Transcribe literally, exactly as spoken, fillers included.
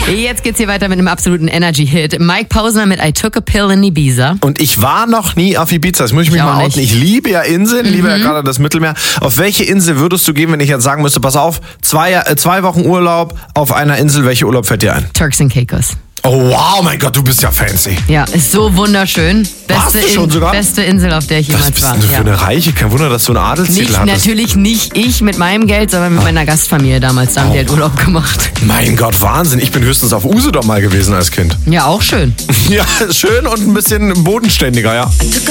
Jetzt geht's hier weiter mit einem absoluten Energy-Hit. Mike Posner mit I Took a Pill in Ibiza. Und ich war noch nie auf Ibiza, das muss ich mich Ich mal auch outen. nicht. Ich liebe ja Inseln, mhm. liebe ja gerade das Mittelmeer. Auf welche Insel würdest du gehen, wenn ich jetzt sagen müsste, pass auf, zwei, äh, zwei Wochen Urlaub auf einer Insel, welche Urlaub fällt dir ein? Turks and Caicos. Oh wow, mein Gott, du bist ja fancy. Ja, ist so wunderschön. Warst Beste, du schon In- sogar? beste Insel, auf der ich Was jemals bist war. denn du für Ja. eine Reiche? Kein Wunder, dass du einen Adelstitel Nicht, hattest. natürlich nicht ich mit meinem Geld, sondern mit meiner Gastfamilie damals. Da haben die halt Urlaub gemacht. Mein Gott, Wahnsinn. Ich bin höchstens auf Usedom mal gewesen als Kind. Ja, auch schön. Ja, schön und ein bisschen bodenständiger, ja.